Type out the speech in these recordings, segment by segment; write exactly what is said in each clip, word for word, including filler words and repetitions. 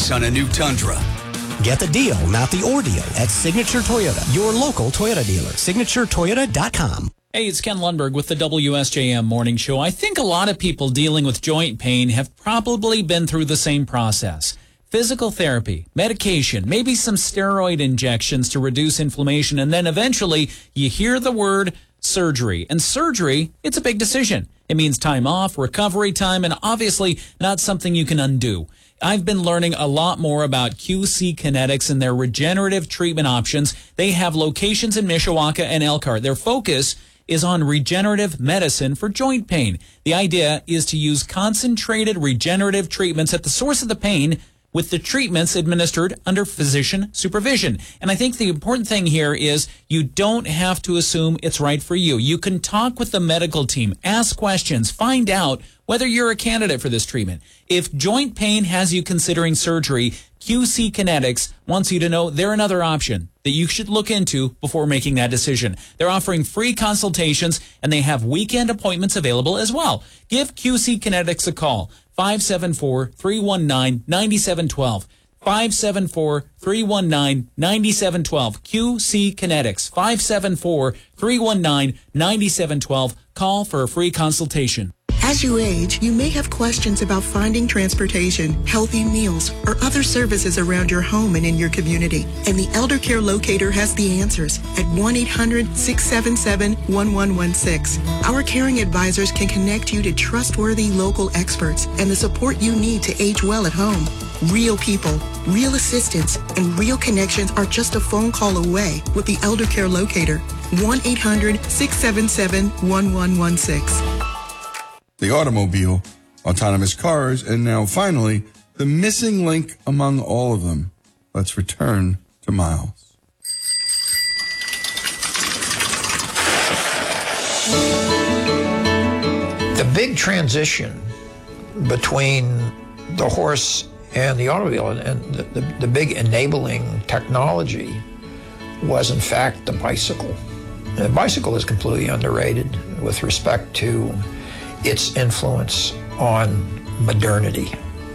price on a new Tundra. Get the deal, not the ordeal, at Signature Toyota, your local Toyota dealer. signature toyota dot com. Hey, it's Ken Lundberg with the W S J M Morning Show. I think a lot of people dealing with joint pain have probably been through the same process. Physical therapy, medication, maybe some steroid injections to reduce inflammation, and then eventually you hear the word surgery. And surgery, it's a big decision. It means time off, recovery time, and obviously not something you can undo. I've been learning a lot more about Q C Kinetics and their regenerative treatment options. They have locations in Mishawaka and Elkhart. Their focus is on regenerative medicine for joint pain. The idea is to use concentrated regenerative treatments at the source of the pain with the treatments administered under physician supervision. And I think the important thing here is you don't have to assume it's right for you. You can talk with the medical team, ask questions, find out whether you're a candidate for this treatment. If joint pain has you considering surgery, Q C Kinetics wants you to know they're another option that you should look into before making that decision. They're offering free consultations, and they have weekend appointments available as well. Give Q C Kinetics a call, five seven four, three one nine, nine seven one two. five seven four, three one nine, nine seven one two. Q C Kinetics, five seven four, three one nine, nine seven one two. Call for a free consultation. As you age, you may have questions about finding transportation, healthy meals, or other services around your home and in your community. And the Elder Care Locator has the answers at one eight hundred, six seven seven, one one one six. Our caring advisors can connect you to trustworthy local experts and the support you need to age well at home. Real people, real assistance, and real connections are just a phone call away with the Elder Care Locator. one eight hundred, six seven seven, one one one six. The automobile, autonomous cars, and now finally, the missing link among all of them. Let's return to Miles. The big transition between the horse and the automobile, and the, the, the big enabling technology, was in fact the bicycle. And the bicycle is completely underrated with respect to its influence on modernity.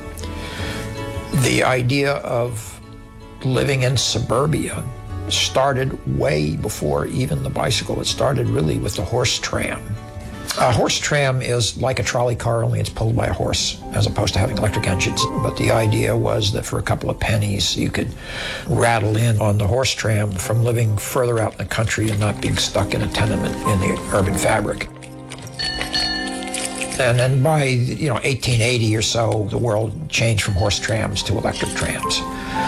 The idea of living in suburbia started way before even the bicycle. It started really with the horse tram. A horse tram is like a trolley car, only it's pulled by a horse as opposed to having electric engines. But the idea was that for a couple of pennies, you could rattle in on the horse tram from living further out in the country and not being stuck in a tenement in the urban fabric. And then by, you know, eighteen eighty or so, the world changed from horse trams to electric trams.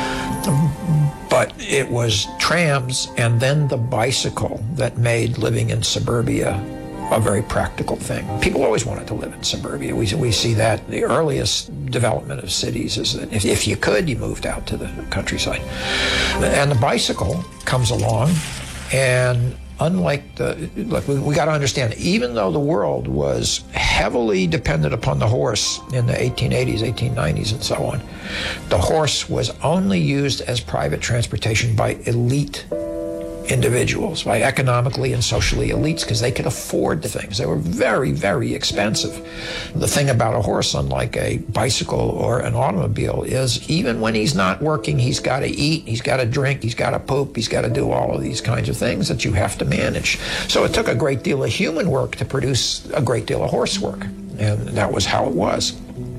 But it was trams and then the bicycle that made living in suburbia a very practical thing. People always wanted to live in suburbia. We, we see that the earliest development of cities is that if, if you could, you moved out to the countryside. And the bicycle comes along, and unlike the, look, we, we got to understand, even though the world was heavily dependent upon the horse in the eighteen eighties, eighteen nineties, and so on, the horse was only used as private transportation by elite individuals, by economically and socially elites, because they could afford the things. They were very, very expensive. The thing about a horse, unlike a bicycle or an automobile, is even when he's not working, he's got to eat, he's got to drink, he's got to poop, he's got to do all of these kinds of things that you have to manage. So it took a great deal of human work to produce a great deal of horse work, and that was how it was.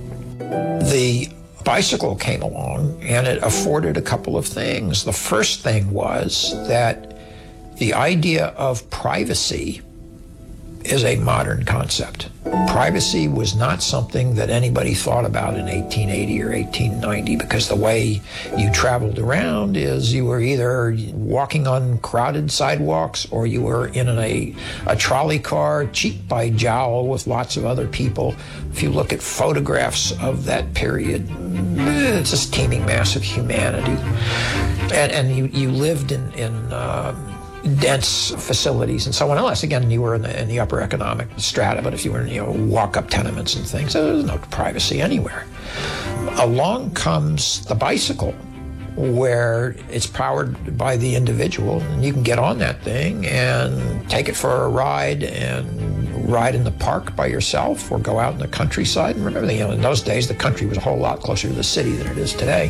The bicycle came along, and it afforded a couple of things. The first thing was that the idea of privacy is a modern concept. Privacy was not something that anybody thought about in eighteen eighty or eighteen ninety, because the way you traveled around is you were either walking on crowded sidewalks or you were in a, a trolley car, cheek by jowl with lots of other people. If you look at photographs of that period, it's just teeming mass of humanity. And, and you, you lived in, in um, dense facilities and so on. Unless, again, you were in the, in the upper economic strata, but if you were in, you know, walk-up tenements and things, there was no privacy anywhere. Along comes the bicycle, where it's powered by the individual, and you can get on that thing and take it for a ride and ride in the park by yourself or go out in the countryside. And remember, you know, in those days, the country was a whole lot closer to the city than it is today.